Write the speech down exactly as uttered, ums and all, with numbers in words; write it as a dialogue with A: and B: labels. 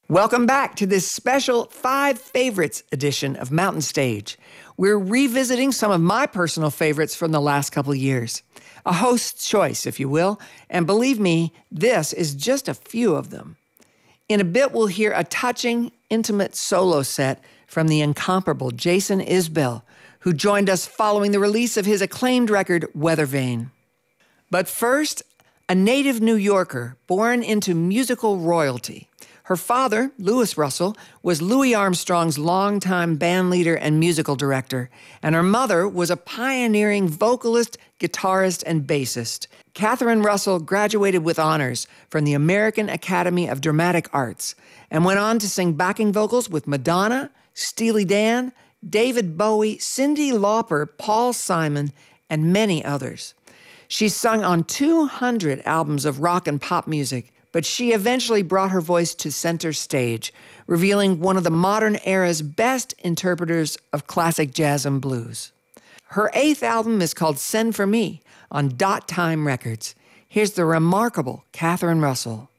A: Welcome back to this special Five Favorites edition of Mountain Stage. We're revisiting some of my personal favorites from the last couple years. A host's choice, if you will, and believe me, this is just a few of them. In a bit, we'll hear a touching, intimate solo set from the incomparable Jason Isbell, who joined us following the release of his acclaimed record, Weather Vane. But first, a native New Yorker born into musical royalty. Her father, Louis Russell, was Louis Armstrong's longtime bandleader and musical director, and her mother was a pioneering vocalist, guitarist, and bassist. Catherine Russell graduated with honors from the American Academy of Dramatic Arts and went on to sing backing vocals with Madonna, Steely Dan, David Bowie, Cyndi Lauper, Paul Simon, and many others. She sung on two hundred albums of rock and pop music, but she eventually brought her voice to center stage, revealing one of the modern era's best interpreters of classic jazz and blues. Her eighth album is called Send For Me on Dot Time Records. Here's the remarkable Catherine Russell.